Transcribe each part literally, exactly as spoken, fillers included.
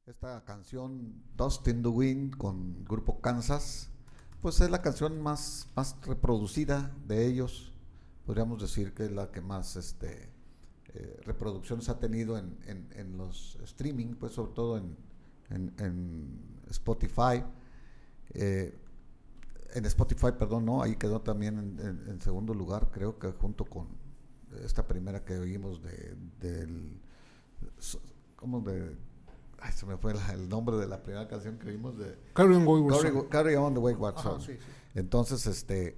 Esta canción Dust in the Wind con Grupo Kansas, pues es la canción más, más reproducida de ellos. Podríamos decir que es la que más este, eh, reproducciones ha tenido en, en, en los streaming, pues sobre todo en, en, en Spotify. Eh, en Spotify, perdón, no, ahí quedó también en, en, en segundo lugar, creo que junto con esta primera que oímos de, del, ¿cómo de? Ay, se me fue la, el nombre de la primera canción que vimos de Carry On, Wayward Carry, Son. Carry On the Wayward Son. Sí, sí. Entonces, este,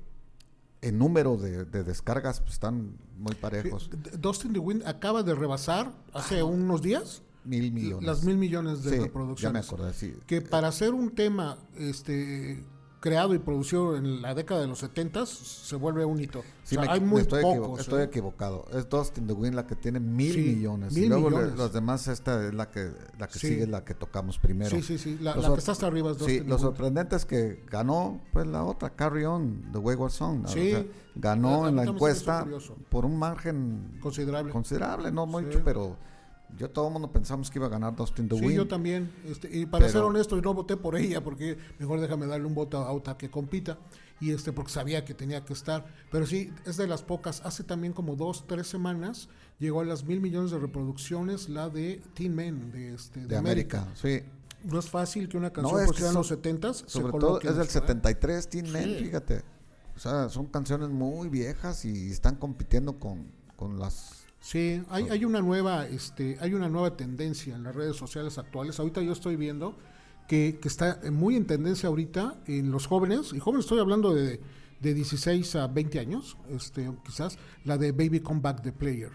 el número de, de descargas pues, están muy parejos. Sí, Dust in the Wind acaba de rebasar hace ah, unos días mil millones. Las mil millones de sí, reproducciones. Ya me acordé, sí. Que para hacer un tema, este, creado y producido en la década de los setentas se vuelve un hito. Sí, o sea, me, hay muy estoy, pocos. Equivo- estoy ¿eh? equivocado. Es Dust in the Wind la que tiene mil Sí, millones. mil y luego le- millones. los demás, esta es la que la que Sí. sigue, es la que tocamos primero. Sí, sí, sí. La, Los la que ot- está hasta arriba es Dust Sí, in the lo Wind. sorprendente es que ganó pues la otra, Carry On, The Wayward Song. ¿no? Sí. O sea, ganó A- a en mí la también se me hizo encuesta curioso. por un margen Considerable. considerable, no Sí. mucho, pero yo todo el mundo pensamos que iba a ganar Dust in the Sí, Wind. yo también. Este, y para Pero- ser honesto, no voté por ella porque mejor déjame darle un voto a Auta que compita. Y este, porque sabía que tenía que estar. Pero sí, es de las pocas. Hace también como dos, tres semanas llegó a las mil millones de reproducciones la de Teen Men de, este, de, de América. América, sí. No es fácil que una canción No, es que producida en son- los setentas se Sobre todo coloque es en del eso, ¿eh? setenta y tres, Teen Men, Sí. fíjate. O sea, son canciones muy viejas y están compitiendo con, con las... Sí, hay, hay una nueva, este, hay una nueva tendencia en las redes sociales actuales. Ahorita yo estoy viendo que, que está muy en tendencia ahorita en los jóvenes, y jóvenes estoy hablando de, de dieciséis a veinte años, este, quizás, la de Baby Come Back the Player.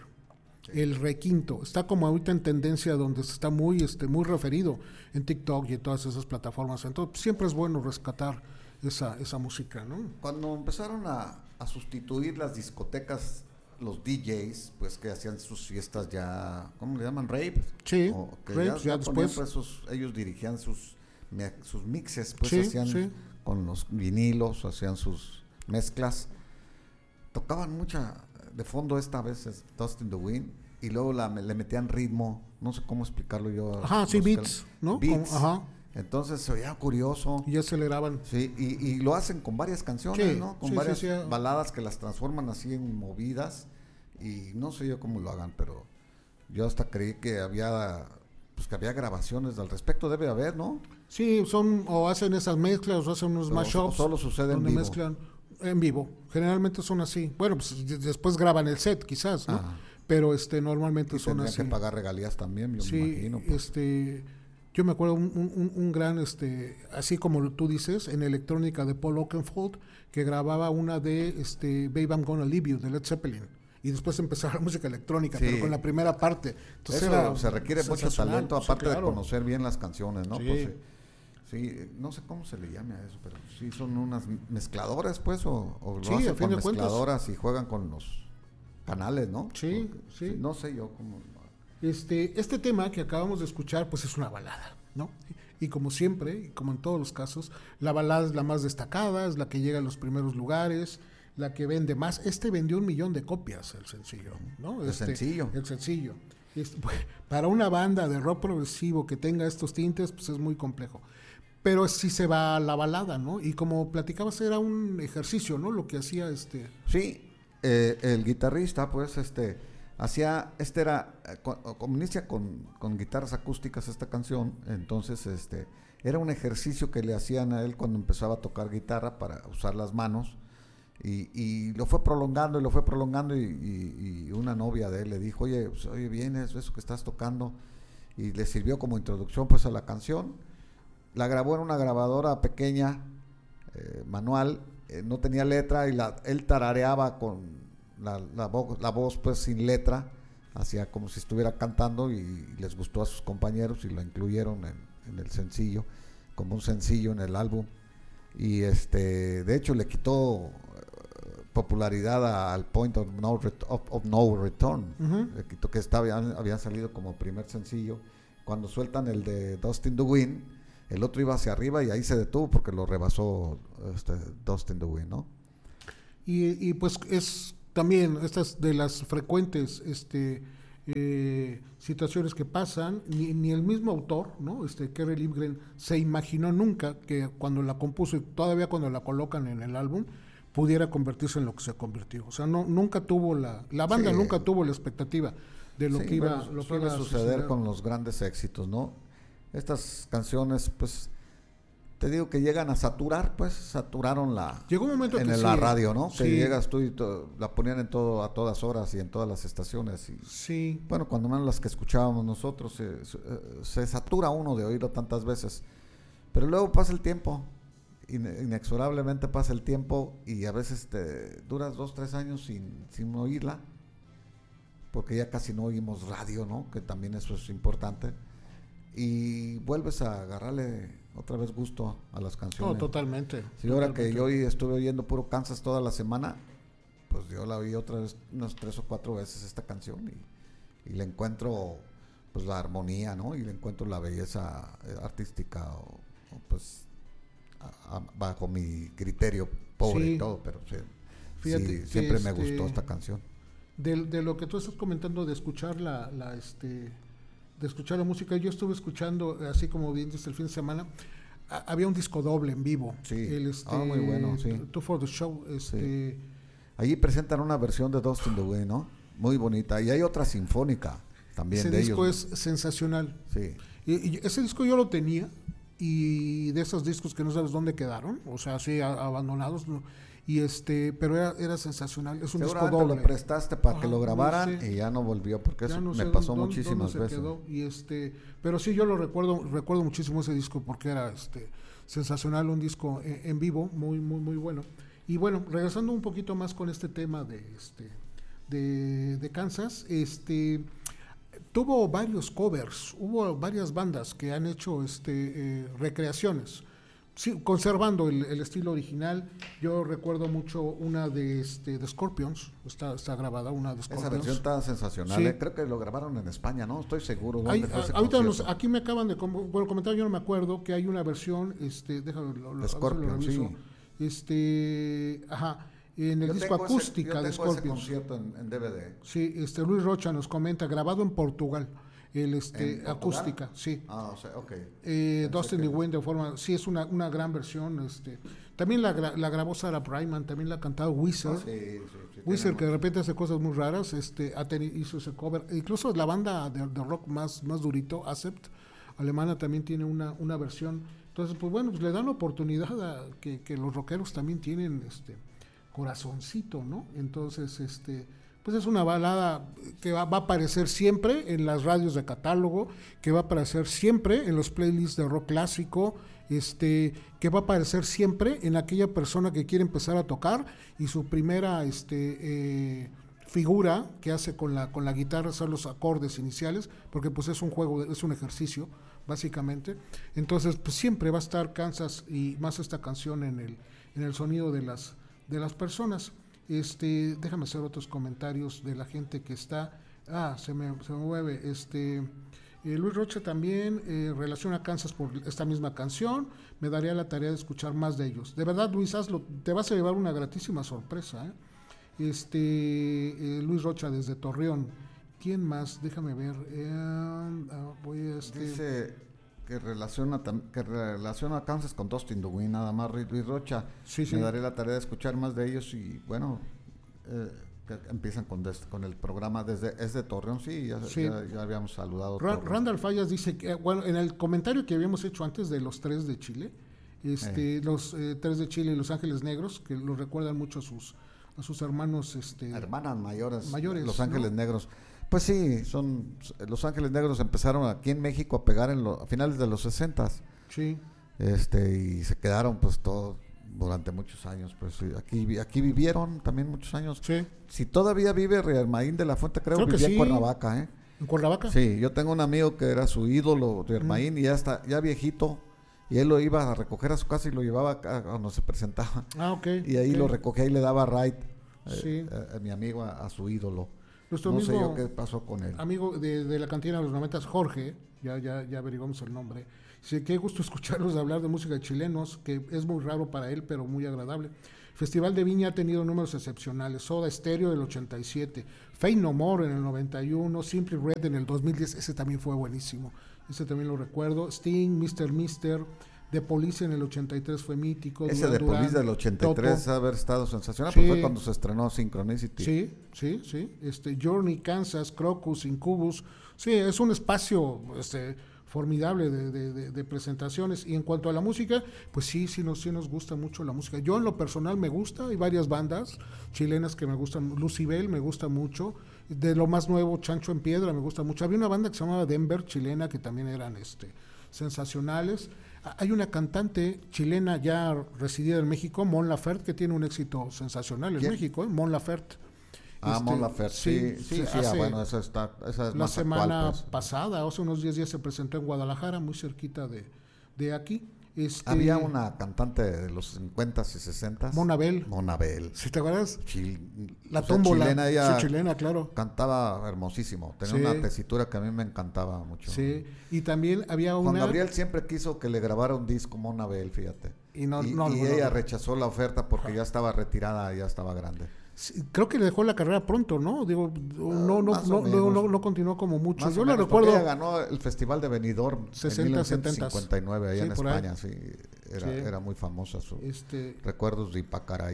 El requinto está como ahorita en tendencia donde se está muy, este, muy referido en TikTok y en todas esas plataformas. Entonces siempre es bueno rescatar esa, esa música, ¿no? Cuando empezaron a, a sustituir las discotecas, los D Js, pues que hacían sus fiestas ya, ¿cómo le llaman? Rave. Sí, O que raves, ya ponían, después. pues, sus- ellos dirigían sus, me- sus mixes, pues Sí, hacían sí. con los vinilos, hacían sus mezclas. Tocaban mucha, de fondo esta vez es Dust in the Wind, y luego la, le metían ritmo, no sé cómo explicarlo yo. Ajá, sí, musical- beats, ¿no? Beats. Como- ajá. Entonces se oía curioso. Y aceleraban. Sí, y, y lo hacen con varias canciones, Sí, ¿no? Con sí, varias sí, sí. baladas que las transforman así en movidas, y no sé yo cómo lo hagan, pero yo hasta creí que había, pues que había grabaciones al respecto, debe haber, ¿no? Sí, son o hacen esas mezclas o hacen unos Pero mashups. solo sucede en donde vivo. mezclan en vivo. Generalmente son así. Bueno, pues de- después graban el set, quizás, ¿no? Ajá. Pero este normalmente Y son tendrían así. que pagar regalías también, yo Sí, me imagino. pues. este, yo me acuerdo un, un- un gran, este, así como tú dices, en electrónica de Paul Oakenfold, que grababa una de, este, Babe I'm Gonna Leave You, de Led Zeppelin. Y después empezaba la música electrónica, Sí. pero con la primera parte. Entonces Eso era se requiere mucho sensacional. talento, Sí, aparte claro. de conocer bien las canciones, ¿no? Sí. Pues, sí, sí, no sé cómo se le llame a eso, pero sí son unas mezcladoras, pues, o, o lo Sí, hacen a fin con de cuentas. mezcladoras y juegan con los canales, ¿no? Sí, Porque, sí. No sé yo cómo... Este, este tema que acabamos de escuchar, pues es una balada, ¿no? Y como siempre, y como en todos los casos, la balada es la más destacada, es la que llega a los primeros lugares, la que vende más. Este vendió un millón de copias, el sencillo, ¿no? El Este, sencillo. El sencillo. Este, pues, para una banda de rock progresivo que tenga estos tintes, pues es muy complejo. Pero sí se va a la balada, ¿no? Y como platicabas, era un ejercicio, ¿no? Lo que hacía este... Sí, eh, el guitarrista, pues, este, hacía, este era, eh, co- como inicia con, con guitarras acústicas esta canción, entonces, este, era un ejercicio que le hacían a él cuando empezaba a tocar guitarra para usar las manos, y, y lo fue prolongando y lo fue prolongando, y, y- y una novia de él le dijo, oye, pues, oye, bien, eso, eso que estás tocando, y le sirvió como introducción, pues, a la canción. La grabó en una grabadora pequeña, eh, manual, eh, no tenía letra, y la, él tarareaba con la, la, vo- la voz pues sin letra, hacía como si estuviera cantando, y, y les gustó a sus compañeros y lo incluyeron en, en el sencillo, como un sencillo en el álbum, y este de hecho le quitó eh, popularidad a- al Point of No, Ret- of, of No Return, Ujú. le quitó que estaba, habían, habían salido como primer sencillo. Cuando sueltan el de Dust in the Wind, el otro iba hacia arriba y ahí se detuvo porque lo rebasó este Dust in the Wind, ¿no? Y, y pues es también estas de las frecuentes este eh, situaciones que pasan, ni, ni el mismo autor, ¿no? Este Kerry Livgren se imaginó nunca que cuando la compuso y todavía cuando la colocan en el álbum pudiera convertirse en lo que se convirtió. O sea, no nunca tuvo la la banda sí. nunca tuvo la expectativa de lo sí, que iba, bueno, lo que suele iba a suceder suceder con los grandes éxitos, ¿no? Estas canciones, pues, te digo que llegan a saturar, pues, saturaron la Llegó un momento en que la sí, radio, ¿no? sí. Que llegas tú y to, la ponían en todo a todas horas y en todas las estaciones. Y, sí. Bueno, cuando menos las que escuchábamos nosotros, se, se, se satura uno de oírlo tantas veces. Pero luego pasa el tiempo, inexorablemente pasa el tiempo y a veces te duras dos, tres años sin, sin oírla, porque ya casi no oímos radio, ¿no? Que también eso es importante. Y vuelves a agarrarle otra vez gusto a las canciones. No, totalmente. Si totalmente. ahora que yo hoy estuve oyendo puro Kansas toda la semana, pues yo la oí otra vez, unas tres o cuatro veces esta canción y, y le encuentro pues la armonía, ¿no? Y le encuentro la belleza artística o, o pues a, a, bajo mi criterio pobre sí. y todo, pero sí, Fíjate sí siempre este, me gustó esta canción. De, de lo que tú estás comentando de escuchar la, la este de escuchar la música, yo estuve escuchando, así como bien desde el fin de semana, a, había un disco doble en vivo. Sí, el, este, ah, muy bueno, sí. Two for the Show. Este, sí. Allí presentan una versión de Dust in the Wind, ¿no? Muy bonita. Y hay otra sinfónica también ese de disco ellos. es sensacional. Sí. Y, y ese disco yo lo tenía, y de esos discos que no sabes dónde quedaron, o sea, así a, abandonados, ¿no? Y este, pero era, era sensacional, es un disco doble. Lo prestaste para Ajá, que lo grabaran no sé. Y ya no volvió, porque eso no me sé pasó dónde, muchísimas dónde veces. Quedó, y este, pero sí, yo lo recuerdo, recuerdo muchísimo ese disco porque era este sensacional, un disco en, en vivo, muy, muy, muy bueno. Y bueno, regresando un poquito más con este tema de este, de, de Kansas, este tuvo varios covers, hubo varias bandas que han hecho este eh, recreaciones. Sí, conservando el, el estilo original. Yo recuerdo mucho una de este de Scorpions, está, está grabada una de Scorpions. Esa versión está sensacional, sí. eh. Creo que lo grabaron en España, ¿no? Estoy seguro. ¿Dónde hay, fue ese ahorita nos, aquí me acaban de bueno, comentar, yo no me acuerdo que hay una versión, este, déjame lo, lo, Scorpions, lo sí. Este, ajá, en el yo disco acústica ese, de Scorpions. Ese concierto en, en D V D. Sí, este Luis Rocha nos comenta, grabado en Portugal. El este acústica, sí. Ah, o sea, okay. Eh, Dust in the Wind de forma, sí es una, una gran versión. Este, también la, la grabó Sarah Brightman, también la ha cantado Weezer. Oh, sí, sí, sí, Weezer que de repente hace cosas muy raras, este, ha tenido, hizo ese cover. Incluso la banda de, de rock más, más durito, Accept, alemana, también tiene una, una versión. Entonces, pues bueno, pues le dan la oportunidad a que, que los rockeros también tienen este corazoncito, ¿no? Entonces, este pues es una balada que va, va a aparecer siempre en las radios de catálogo, que va a aparecer siempre en los playlists de rock clásico, este, que va a aparecer siempre en aquella persona que quiere empezar a tocar y su primera este, eh, figura que hace con la con la guitarra son los acordes iniciales, porque pues es un juego, es un ejercicio básicamente. Entonces pues siempre va a estar Kansas y más esta canción en el en el sonido de las de las personas. Este, déjame hacer otros comentarios de la gente que está. Ah, se me, se me mueve. Este, eh, Luis Rocha también eh, relaciona a Kansas por esta misma canción. Me daría la tarea de escuchar más de ellos. De verdad, Luis, hazlo. Te vas a llevar una gratísima sorpresa. ¿eh? Este, eh, Luis Rocha desde Torreón. ¿Quién más? Déjame ver. Eh, voy a este. Dice que relaciona que relaciona a Kansas con Dust in the Wind, nada más Luis Rocha. Sí, sí. Me daré la tarea de escuchar más de ellos y bueno, eh, que empiezan con, des, con el programa desde es de Torreón, sí, ya, sí. ya, ya habíamos saludado. Ra Randall Fallas dice que, bueno, en el comentario que habíamos hecho antes de los tres de Chile, este, eh. los eh, tres de Chile y Los Ángeles Negros, que los recuerdan mucho a sus a sus hermanos, este, hermanas mayores, mayores Los Ángeles ¿no? Negros. Pues sí, son Los Ángeles Negros empezaron aquí en México a pegar en lo, a finales de los sesentas. Sí. Este, y se quedaron pues todo durante muchos años, pues aquí aquí vivieron también muchos años. Sí. Si todavía vive Riermaín de la Fuente, creo, creo que vivía sí. en Cuernavaca, ¿eh? ¿En Cuernavaca? Sí, yo tengo un amigo que era su ídolo, Riermaín, mm. y ya está ya viejito, y él lo iba a recoger a su casa y lo llevaba a cuando se presentaba. Ah, ok. Y ahí okay. lo recogía y le daba ride sí. eh, a, a mi amigo a, a su ídolo. Nuestro no mismo sé yo qué pasó con él. amigo de, de la cantina de los noventas, Jorge, ya, ya, ya averiguamos el nombre. Dice, qué gusto escucharlos hablar de música de chilenos, que es muy raro para él, pero muy agradable. Festival de Viña ha tenido números excepcionales. Soda Stereo del ochenta y siete, Faith No More en el noventa y uno, Simply Red en el dos mil diez, ese también fue buenísimo, ese también lo recuerdo. Sting, mister Mister, The Police en el ochenta y tres fue mítico. Ese de Police del ochenta y tres Toto, haber estado sensacional, sí, porque fue cuando se estrenó Synchronicity. Sí, sí, sí. Este, Journey, Kansas, Crocus, Incubus. Sí, es un espacio este, formidable de, de, de, de presentaciones. Y en cuanto a la música, pues sí, sí nos, sí nos gusta mucho la música. Yo en lo personal me gusta, hay varias bandas chilenas que me gustan. Lucibel me gusta mucho. De lo más nuevo, Chancho en Piedra me gusta mucho. Había una banda que se llamaba Denver, chilena, que también eran este, sensacionales. Hay una cantante chilena ya residida en México, Mon Laferte, que tiene un éxito sensacional en ¿Quién? México, ¿eh? Mon Laferte. Ah, Este, Mon Laferte, sí, sí, sí, hace, ah, bueno, esa está, esa es la más semana actual, pues. pasada, hace unos diez días se presentó en Guadalajara, muy cerquita de, de aquí. Este, Había una cantante de los cincuentas y sesentas. Monabel. Monabel. ¿Sí te acuerdas? Chil, La o sea, tómbola, chilena, ella sí, chilena, claro. cantaba hermosísimo. Tenía Sí. una tesitura que a mí me encantaba mucho. Sí, y también había una... Juan Gabriel siempre quiso que le grabara un disco Monabel, fíjate. Y, no, y, no, y no, ella no. rechazó la oferta porque ya estaba retirada, ya estaba grande. Sí, creo que le dejó la carrera pronto, ¿no? Digo, no, no, más no, o no, menos. no, no continuó como mucho. Más Yo o la menos, porque recuerdo... ella ganó el Festival de Benidorm sesenta, en mil novecientos cincuenta y nueve allá sí, en por España, ahí. sí. Era, Sí. era muy famosa su Este, recuerdos de Ipacaraí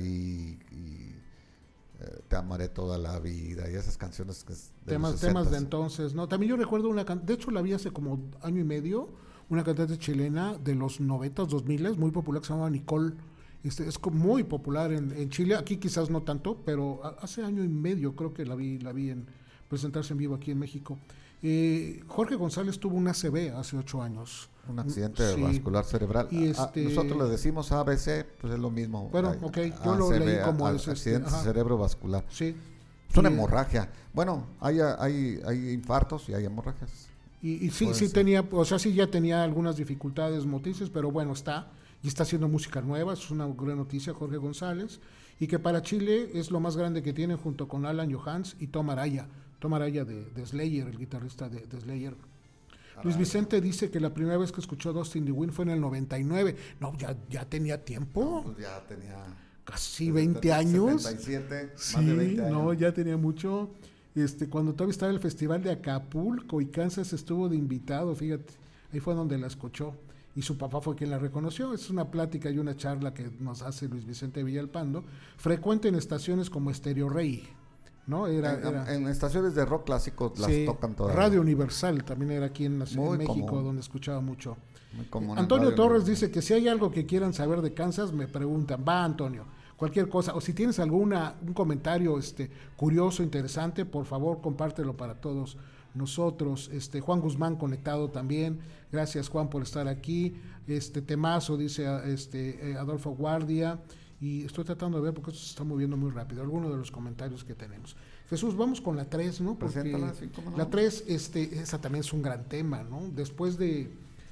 y eh, Te amaré toda la vida y esas canciones que es de temas, los temas de sesentas. entonces, ¿no? También yo recuerdo una can- de hecho la vi hace como año y medio, una cantante chilena de los noventas, dos miles, muy popular, que se llama Nicole. Este, es como muy popular en, en Chile, aquí quizás no tanto, pero a- hace año y medio creo que la vi, la vi en presentarse en vivo aquí en México. Eh, Jorge González tuvo un A C V hace ocho años. Un accidente Sí. vascular cerebral. Y A- este- nosotros le decimos A B C, pues es lo mismo. Bueno, Ay, ok, yo lo A C V, leí como a- es, este, accidente ajá. cerebrovascular. Sí. Es una Y, hemorragia. Bueno, hay, hay, hay infartos y hay hemorragias. Y, y sí, Puede sí ser. tenía, o sea, sí ya tenía algunas dificultades motrices, pero bueno, está, y está haciendo música nueva, es una gran noticia, Jorge González, y que para Chile es lo más grande que tiene junto con Alan Johans y Tom Araya, Tom Araya de, de Slayer, el guitarrista de, de Slayer. Luis Vicente dice que la primera vez que escuchó Dust in the Wind fue en el noventa y nueve. No, ya, ya tenía tiempo, Pues ya tenía casi veinte años. setenta y siete, Sí, más de veinte años. no, ya tenía mucho. Este, cuando todavía estaba el festival de Acapulco y Kansas estuvo de invitado, fíjate, ahí fue donde la escuchó y su papá fue quien la reconoció. Es una plática y una charla que nos hace Luis Vicente Villalpando, frecuente en estaciones como Estéreo Rey, ¿no? Era, en, era en estaciones de rock clásico las sí, tocan todavía. Radio Universal también era aquí en, la- en Muy México, común. donde escuchaba mucho. Muy común en Antonio Radio Torres Universal. dice que si hay algo que quieran saber de Kansas, me preguntan. Va, Antonio, cualquier cosa. O si tienes alguna un comentario este curioso, interesante, por favor, compártelo para todos nosotros. Este Juan Guzmán conectado también. Gracias, Juan, por estar aquí. Este Temazo, dice este eh, Adolfo Guardia. Y estoy tratando de ver porque esto se está moviendo muy rápido. Algunos de los comentarios que tenemos. Jesús, vamos con la tres, ¿no? Porque Preséntala, sí, cómo no. la tres, este, esa también es un gran tema, ¿no? Después de,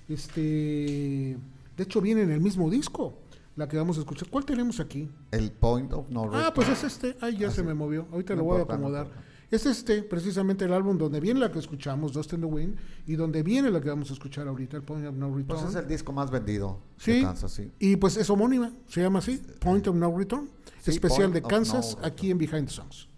este, de hecho viene en el mismo disco, la que vamos a escuchar. ¿Cuál tenemos aquí? El Point of No Return. Ah, pues es este, ay, ya Ah, se sí. me movió, ahorita No lo voy a importa, no acomodar. importa. Es este, precisamente el álbum donde viene la que escuchamos, Dust in the Wind, y donde viene la que vamos a escuchar ahorita, el Point of No Return. Pues es el disco más vendido Sí, de Kansas, sí. y pues es homónima, se llama así, Point of No Return, Sí, especial Point de of No Kansas, Return. aquí en Behind the Songs.